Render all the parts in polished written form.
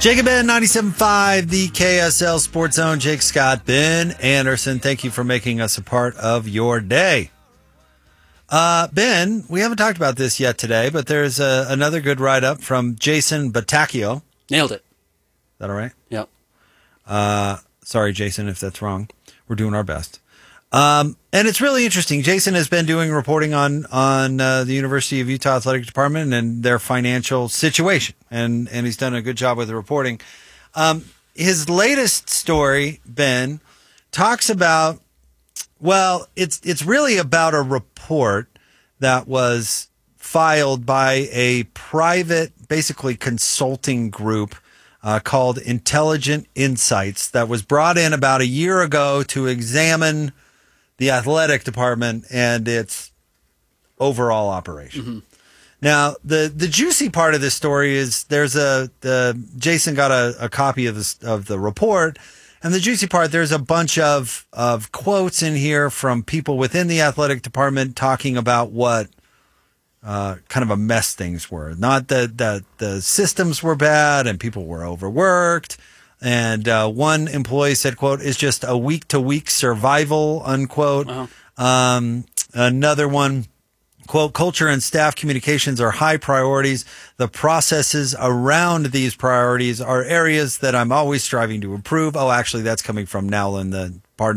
Jacob Ben, 97.5, the KSL Sports Zone. Jake Scott, Ben Anderson, thank you for making us a part of your day. Ben, we haven't talked about this yet today, but there's another good write-up from Jason Batacchio. Nailed it. Is that all right? Yep. Sorry, Jason, if that's wrong. We're doing our best. And it's really interesting. Jason has been doing reporting on the University of Utah Athletic Department and their financial situation, and he's done a good job with the reporting. His latest story, Ben, talks about, well, it's really about a report that was filed by a private, basically consulting group called Intelligent Insights that was brought in about a year ago to examine the athletic department and its overall operation. Mm-hmm. Now, the juicy part of this story is Jason got a copy of the report, and the juicy part, there's a bunch of quotes in here from people within the athletic department talking about what kind of a mess things were. Not that the systems were bad and people were overworked. And one employee said, quote, "is just a week-to-week survival," unquote. Uh-huh. Another one, quote, "culture and staff communications are high priorities. The processes around these priorities are areas that I'm always striving to improve." Oh, actually, that's coming from Nowlin,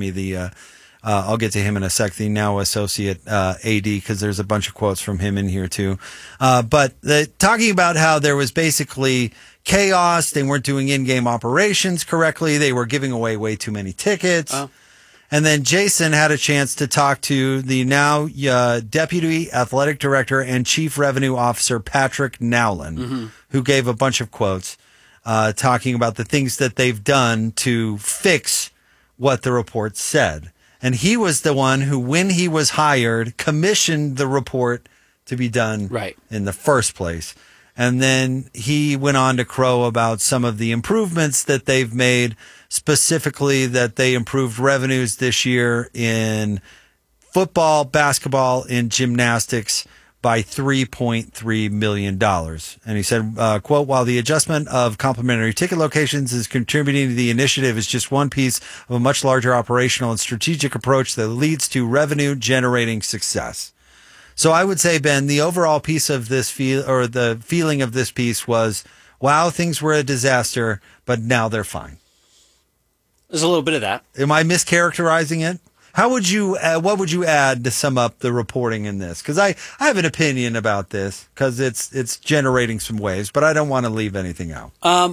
I'll get to him in a sec, the now associate AD, because there's a bunch of quotes from him in here, too. But talking about how there was basically chaos. They weren't doing in-game operations correctly. They were giving away way too many tickets. Oh. And then Jason had a chance to talk to the now Deputy Athletic Director and Chief Revenue Officer, Patrick Nowlin, mm-hmm. who gave a bunch of quotes talking about the things that they've done to fix what the report said. And he was the one who, when he was hired, commissioned the report to be done right in the first place. And then he went on to crow about some of the improvements that they've made, specifically that they improved revenues this year in football, basketball, and gymnastics by $3.3 million. And he said, quote, "while the adjustment of complimentary ticket locations is contributing to the initiative, is just one piece of a much larger operational and strategic approach that leads to revenue-generating success." So I would say, Ben, the overall piece of this the feeling of this piece was, wow, things were a disaster, but now they're fine. There's a little bit of that. Am I mischaracterizing it? How would you? What would you add to sum up the reporting in this? Because I have an opinion about this because it's generating some waves, but I don't want to leave anything out.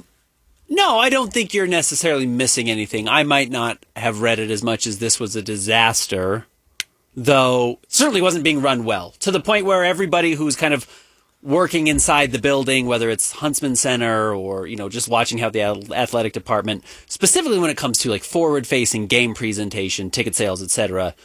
No, I don't think you're necessarily missing anything. I might not have read it as much as this was a disaster, though it certainly wasn't being run well, to the point where everybody who's kind of working inside the building, whether it's Huntsman Center or, just watching how the athletic department, specifically when it comes to like forward-facing game presentation, ticket sales, etc.,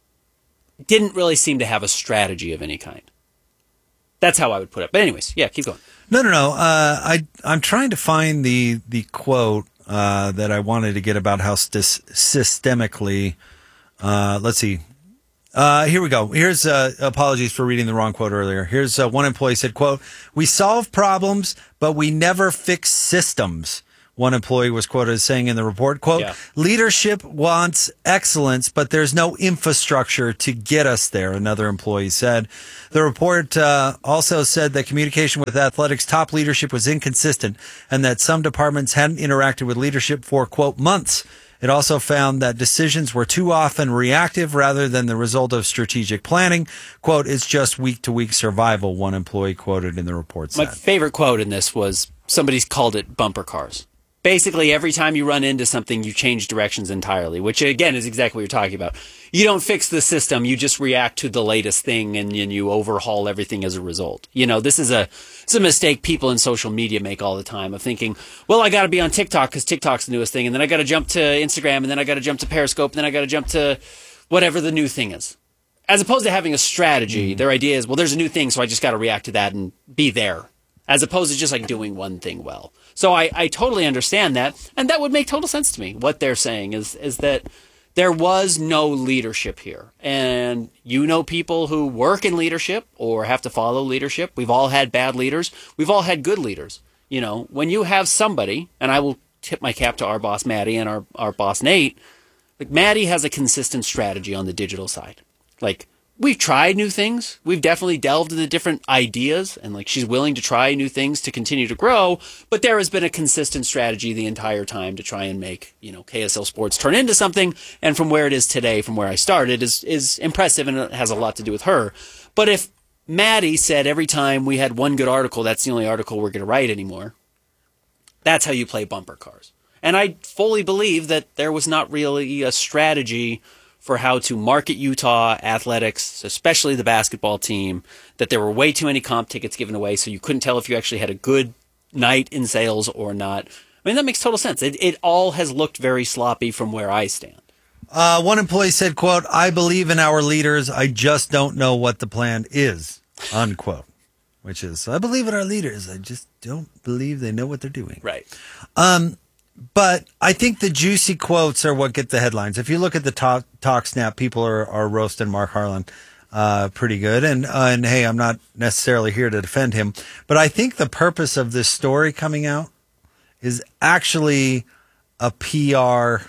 didn't really seem to have a strategy of any kind. That's how I would put it. But anyways, yeah, keep going. No. I'm trying to find the quote that I wanted to get about how systemically, let's see. Here we go. Here's apologies for reading the wrong quote earlier. Here's one employee said, quote, "we solve problems, but we never fix systems." One employee was quoted as saying in the report, quote, yeah. "leadership wants excellence, but there's no infrastructure to get us there," another employee said. The report also said that communication with athletics top leadership was inconsistent and that some departments hadn't interacted with leadership for, quote, "months." It also found that decisions were too often reactive rather than the result of strategic planning. Quote, "it's just week-to-week survival," one employee quoted in the report said. My favorite quote in this was somebody's called it bumper cars. Basically, every time you run into something, you change directions entirely, which, again, is exactly what you're talking about. You don't fix the system. You just react to the latest thing, and you overhaul everything as a result. This is a mistake people in social media make all the time of thinking, well, I got to be on TikTok because TikTok's the newest thing, and then I got to jump to Instagram, and then I got to jump to Periscope, and then I got to jump to whatever the new thing is. As opposed to having a strategy, their idea is, well, there's a new thing, so I just got to react to that and be there, as opposed to just like doing one thing well. So I totally understand that, and that would make total sense to me. What they're saying is that there was no leadership here. And people who work in leadership or have to follow leadership. We've all had bad leaders. We've all had good leaders. When you have somebody, and I will tip my cap to our boss, Maddie, and our boss, Nate, like Maddie has a consistent strategy on the digital side. Like, we've tried new things. We've definitely delved into different ideas, and like she's willing to try new things to continue to grow. But there has been a consistent strategy the entire time to try and make, KSL Sports turn into something. And from where it is today, from where I started, is impressive, and it has a lot to do with her. But if Maddie said every time we had one good article, that's the only article we're going to write anymore, that's how you play bumper cars. And I fully believe that there was not really a strategy for how to market Utah athletics, especially the basketball team, that there were way too many comp tickets given away, so you couldn't tell if you actually had a good night in sales or not. I mean, that makes total sense. It all has looked very sloppy from where I stand. One employee said, quote, "I believe in our leaders. I just don't know what the plan is," unquote. Which is, I believe in our leaders. I just don't believe they know what they're doing. Right. But I think the juicy quotes are what get the headlines. If you look at the talk snap, people are roasting Mark Harlan pretty good. And hey, I'm not necessarily here to defend him, but I think the purpose of this story coming out is actually a PR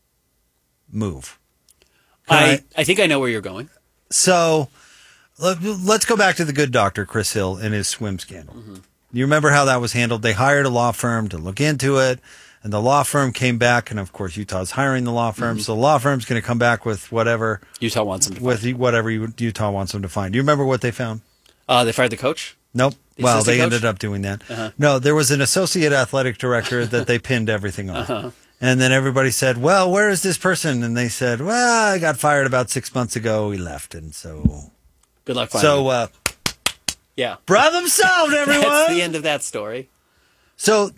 move. I think I know where you're going. So let's go back to the good doctor, Chris Hill, and his swim scandal. Mm-hmm. You remember how that was handled? They hired a law firm to look into it, and the law firm came back, and of course Utah's hiring the law firm, so the law firm's going to come back with whatever Utah wants them to find. Whatever Utah wants them to find. Do you remember what they found? They fired the coach? Nope. Well, they coach? ended up doing that. No, there was an associate athletic director that they pinned everything on. And then everybody said, well, where is this person? And they said, well, I got fired about 6 months ago. He left, and so... Good luck finding him. Yeah. Problem solved, everyone. That's the end of that story. So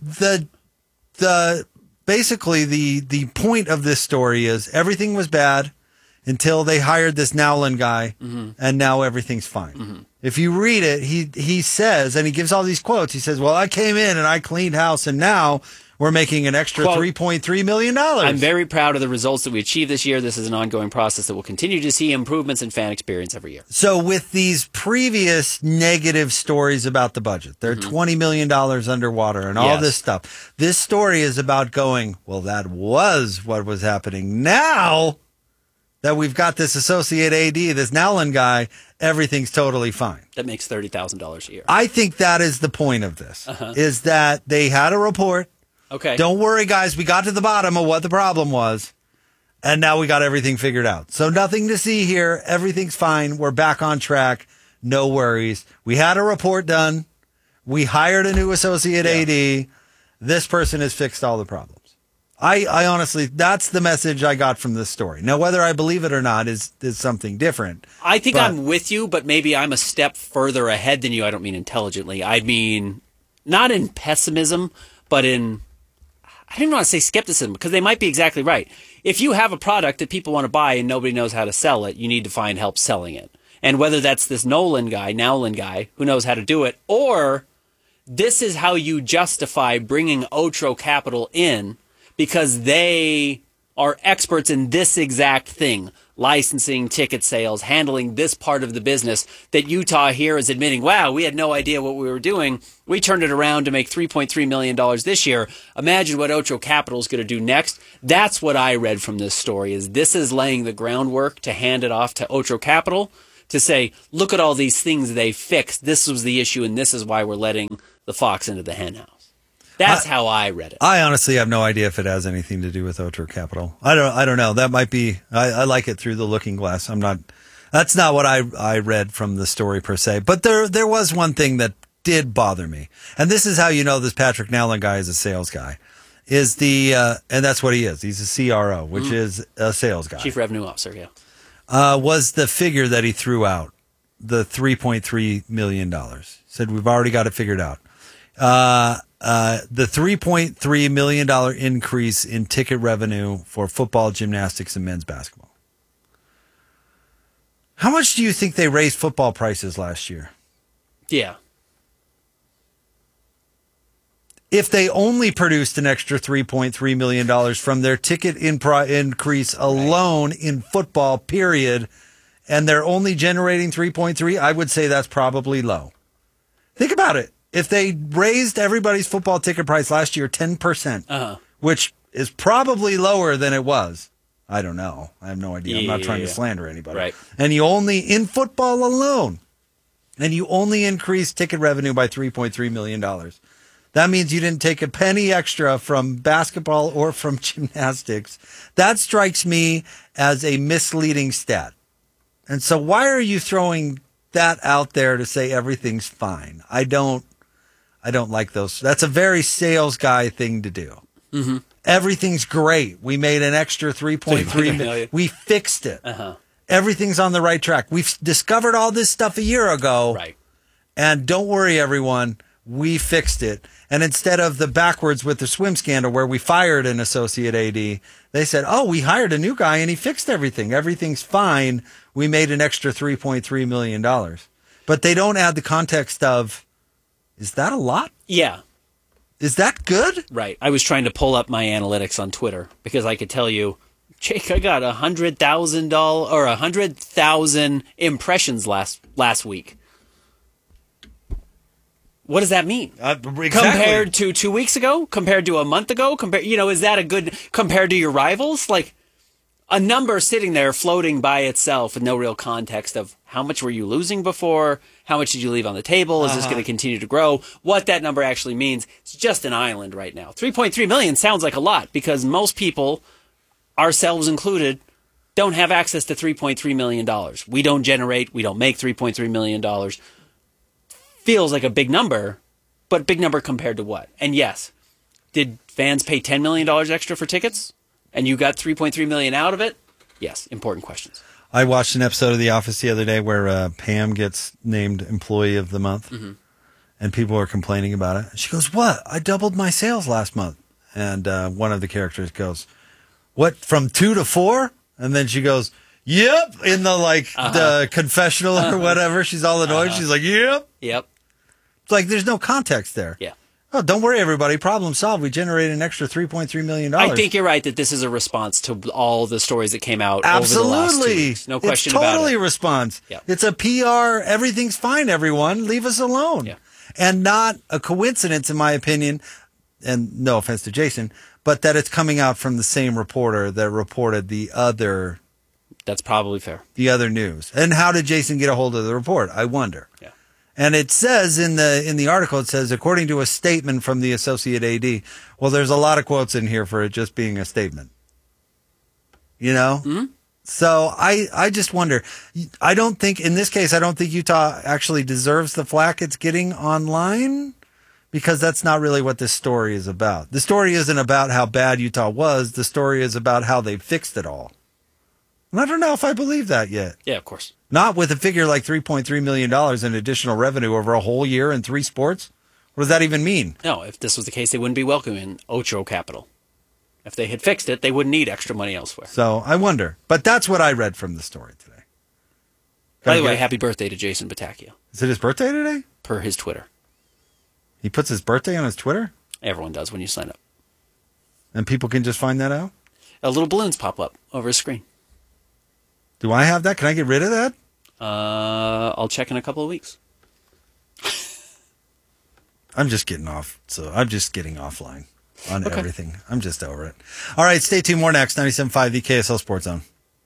basically the point of this story is everything was bad until they hired this Nowlin guy, and now everything's fine. Mm-hmm. If you read it, he says, and he gives all these quotes. He says, well, I came in and I cleaned house, and now we're making an extra $3.3 million. I'm very proud of the results that we achieved this year. This is an ongoing process that will continue to see improvements in fan experience every year. So with these previous negative stories about the budget, they're $20 million underwater and all this stuff. This story is about going, well, that was what was happening. Now that we've got this associate AD, this Nowlin guy, everything's totally fine. That makes $30,000 a year. I think that is the point of this, is that they had a report. Okay. Don't worry, guys. We got to the bottom of what the problem was, and now we got everything figured out. So nothing to see here. Everything's fine. We're back on track. No worries. We had a report done. We hired a new associate AD. This person has fixed all the problems. I honestly, that's the message I got from this story. Now, whether I believe it or not is something different. I think I'm with you, but maybe I'm a step further ahead than you. I don't mean intelligently. I mean, not in pessimism, but in... I didn't want to say skepticism because they might be exactly right. If you have a product that people want to buy and nobody knows how to sell it, you need to find help selling it. And whether that's this Nowlin guy who knows how to do it, or this is how you justify bringing Otro Capital in because they are experts in this exact thing, licensing, ticket sales, handling this part of the business that Utah here is admitting, wow, we had no idea what we were doing. We turned it around to make $3.3 million this year. Imagine what Otro Capital is going to do next. That's what I read from this story, is this is laying the groundwork to hand it off to Otro Capital to say, look at all these things they fixed. This was the issue, and this is why we're letting the fox into the hen house. That's how I read it. I honestly have no idea if it has anything to do with Otro Capital. I don't know. That might be. I like it through the looking glass. That's not what I read from the story per se. But there was one thing that did bother me, and this is how you know this Patrick Nowlin guy is a sales guy. And that's what he is. He's a CRO, which is a sales guy, Chief Revenue Officer. Yeah. Was the figure that he threw out, the $3.3 million? Said we've already got it figured out. The $3.3 million increase in ticket revenue for football, gymnastics, and men's basketball. How much do you think they raised football prices last year? Yeah. If they only produced an extra $3.3 million from their ticket increase alone in football, period, and they're only generating 3.3, I would say that's probably low. Think about it. if they raised everybody's football ticket price last year 10%, which is probably lower than it was. I don't know. I have no idea. I'm not trying to slander anybody. Right. And you only, in football alone, and you only increased ticket revenue by $3.3 million. That means you didn't take a penny extra from basketball or from gymnastics. That strikes me as a misleading stat. And so why are you throwing that out there to say everything's fine? I don't like those. That's a very sales guy thing to do. Mm-hmm. Everything's great. We made an extra $3.3 million. We fixed it. Everything's on the right track. We've discovered all this stuff a year ago. Right. And don't worry, everyone. We fixed it. And instead of the backwards with the swim scandal where we fired an associate AD, they said, oh, we hired a new guy and he fixed everything. Everything's fine. We made an extra $3.3 million. But they don't add the context of, is that a lot? Yeah. Is that good? Right. I was trying to pull up my analytics on Twitter because I could tell you, Jake, I got $100,000 or 100,000 impressions last week. What does that mean? Exactly. Compared to 2 weeks ago? Compared to a month ago? Is that a good compared to your rivals? Like a number sitting there floating by itself with no real context of how much were you losing before? How much did you leave on the table? Is this going to continue to grow? What that number actually means? It's just an island right now. 3.3 million sounds like a lot because most people, ourselves included, don't have access to $3.3 million. We don't make $3.3 million. Feels like a big number, but big number compared to what? And yes, did fans pay $10 million extra for tickets? And you got $3.3 million out of it? Yes, important questions. I watched an episode of The Office the other day where Pam gets named Employee of the Month, and people are complaining about it. She goes, what? I doubled my sales last month. And one of the characters goes, what, from 2 to 4? And then she goes, yep, in the the confessional or whatever. She's all annoyed. She's like, yep. Yep. It's like there's no context there. Yeah. Oh, don't worry, everybody. Problem solved. We generated an extra $3.3 million. I think you're right that this is a response to all the stories that came out Absolutely. over the last 2 weeks. No question about it. It's totally a response. Yeah. It's a PR, everything's fine, everyone. Leave us alone. Yeah. And not a coincidence, in my opinion, and no offense to Jason, but that it's coming out from the same reporter that reported the other. That's probably fair. The other news. And how did Jason get a hold of the report? I wonder. Yeah. And it says in the article, it says, according to a statement from the associate AD, well, there's a lot of quotes in here for it just being a statement. You know? Mm-hmm. So I just wonder. I don't think, in this case, I don't think Utah actually deserves the flack it's getting online because that's not really what this story is about. The story isn't about how bad Utah was. The story is about how they fixed it all. And I don't know if I believe that yet. Yeah, of course. Not with a figure like $3.3 million in additional revenue over a whole year in 3 sports. What does that even mean? No, if this was the case, they wouldn't be welcoming Ocho Capital. If they had fixed it, they wouldn't need extra money elsewhere. So I wonder. But that's what I read from the story today. By the way, happy birthday to Jason Batacchio. Is it his birthday today? Per his Twitter. He puts his birthday on his Twitter? Everyone does when you sign up. And people can just find that out? Little balloons pop up over his screen. Do I have that? Can I get rid of that? I'll check in a couple of weeks. I'm just getting off. So I'm just getting offline on everything. I'm just over it. All right, stay tuned. More next. 97.5, the KSL Sports Zone.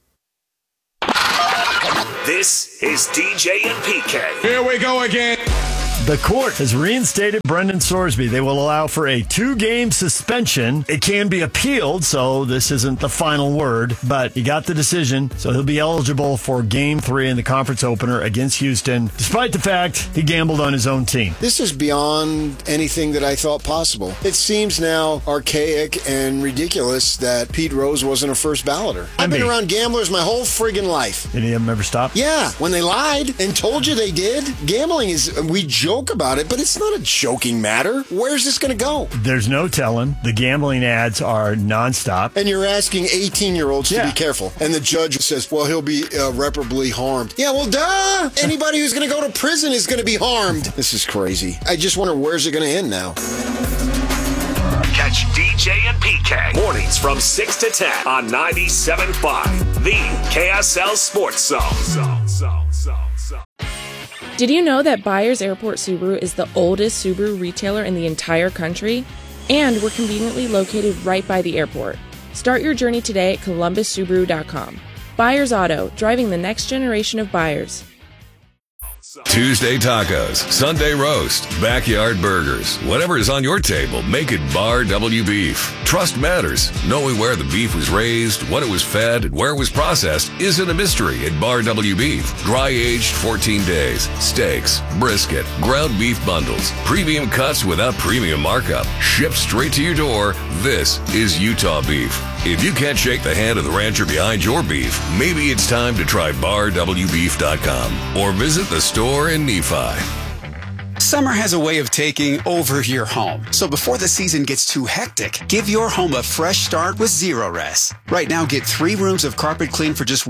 This is DJ and PK. Here we go again. The court has reinstated Brendan Sorsby. They will allow for a 2-game suspension. It can be appealed, so this isn't the final word, but he got the decision, so he'll be eligible for Game 3 in the conference opener against Houston, despite the fact he gambled on his own team. This is beyond anything that I thought possible. It seems now archaic and ridiculous that Pete Rose wasn't a first balloter. I've been around gamblers my whole friggin' life. Any of them ever stop? Yeah, when they lied and told you they did. Gambling is, we joke about it, but it's not a joking matter. Where's this going to go? There's no telling. The gambling ads are nonstop. And you're asking 18-year-olds to be careful. And the judge says, well, he'll be irreparably harmed. Yeah, well, duh! Anybody who's going to go to prison is going to be harmed. This is crazy. I just wonder, where's it going to end now? Catch DJ and PK mornings from 6 to 10 on 97.5, the KSL Sports Zone. Did you know that Byers Airport Subaru is the oldest Subaru retailer in the entire country? And we're conveniently located right by the airport. Start your journey today at ColumbusSubaru.com. Byers Auto, driving the next generation of buyers. Tuesday tacos, Sunday roast, backyard burgers. Whatever is on your table, make it Bar W Beef. Trust matters. Knowing where the beef was raised, what it was fed, and where it was processed isn't a mystery at Bar W Beef. Dry-aged 14 days. Steaks, brisket, ground beef bundles, premium cuts without premium markup. Shipped straight to your door. This is Utah beef. If you can't shake the hand of the rancher behind your beef, maybe it's time to try BarWBeef.com or visit the store in Nephi. Summer has a way of taking over your home. So before the season gets too hectic, give your home a fresh start with Zerorez. Right now, get 3 rooms of carpet clean for just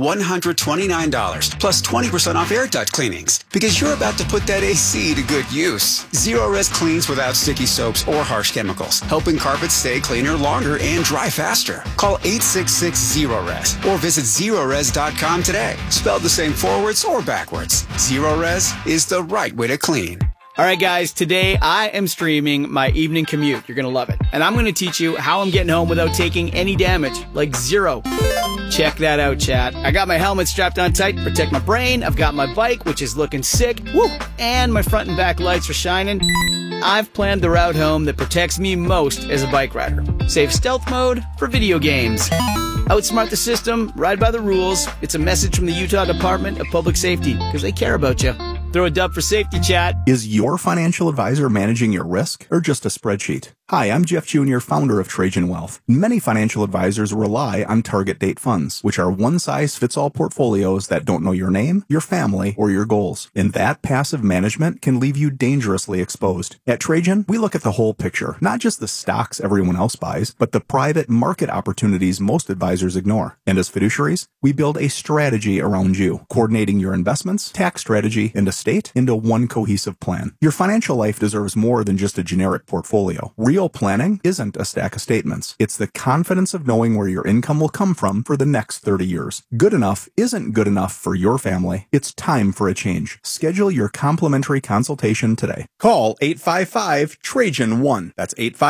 $129, plus 20% off air duct cleanings. Because you're about to put that AC to good use. Zerorez cleans without sticky soaps or harsh chemicals, helping carpets stay cleaner longer and dry faster. Call 866-ZEROREZ or visit Zerorez.com today. Spelled the same forwards or backwards. Zerorez is the right way to clean. All right, guys, today I am streaming my evening commute. You're going to love it. And I'm going to teach you how I'm getting home without taking any damage, like zero. Check that out, chat. I got my helmet strapped on tight to protect my brain. I've got my bike, which is looking sick. Woo! And my front and back lights are shining. I've planned the route home that protects me most as a bike rider. Save stealth mode for video games. Outsmart the system, ride by the rules. It's a message from the Utah Department of Public Safety, because they care about you. Throw a dub for safety, chat. Is your financial advisor managing your risk or just a spreadsheet? Hi, I'm Jeff Jr., founder of Trajan Wealth. Many financial advisors rely on target date funds, which are one-size-fits-all portfolios that don't know your name, your family, or your goals. And that passive management can leave you dangerously exposed. At Trajan, we look at the whole picture, not just the stocks everyone else buys, but the private market opportunities most advisors ignore. And as fiduciaries, we build a strategy around you, coordinating your investments, tax strategy, and estate into one cohesive plan. Your financial life deserves more than just a generic portfolio. Real planning isn't a stack of statements. It's the confidence of knowing where your income will come from for the next 30 years. Good enough isn't good enough for your family. It's time for a change. Schedule your complimentary consultation today. Call 855-TRAJAN-1. That's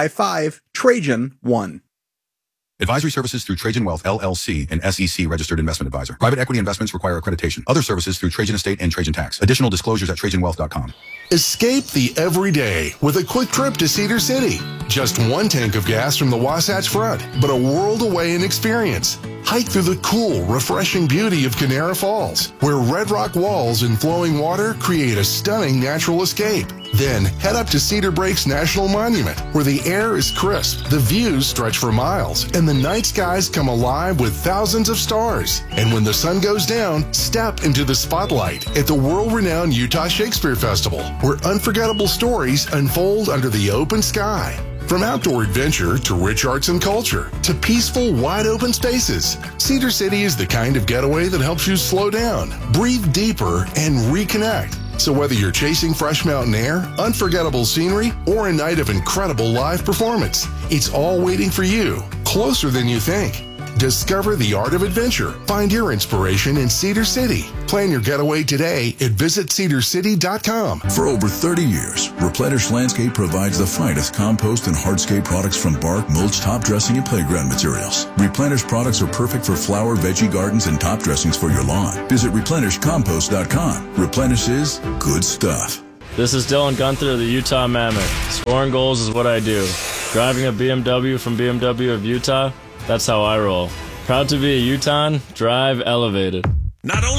855-TRAJAN-1. Advisory services through Trajan Wealth, LLC, an SEC registered investment advisor. Private equity investments require accreditation. Other services through Trajan Estate and Trajan Tax. Additional disclosures at TrajanWealth.com. Escape the everyday with a quick trip to Cedar City. Just one tank of gas from the Wasatch Front, but a world away in experience. Hike through the cool, refreshing beauty of Canara Falls, where red rock walls and flowing water create a stunning natural escape. Then head up to Cedar Breaks National Monument, where the air is crisp, the views stretch for miles, and the night skies come alive with thousands of stars. And when the sun goes down, step into the spotlight at the world-renowned Utah Shakespeare Festival, where unforgettable stories unfold under the open sky. From outdoor adventure to rich arts and culture to peaceful, wide-open spaces, Cedar City is the kind of getaway that helps you slow down, breathe deeper, and reconnect. So whether you're chasing fresh mountain air, unforgettable scenery, or a night of incredible live performance, it's all waiting for you, closer than you think. Discover the art of adventure. Find your inspiration in Cedar City. Plan your getaway today at visitcedarcity.com. For over 30 years, Replenish Landscape provides the finest compost and hardscape products from bark, mulch, top dressing, and playground materials. Replenish products are perfect for flower, veggie gardens, and top dressings for your lawn. Visit replenishcompost.com. Replenish is good stuff. This is Dylan Gunther of the Utah Mammoth. Scoring goals is what I do. Driving a BMW from BMW of Utah, that's how I roll. Proud to be a Utahn, drive elevated. Not only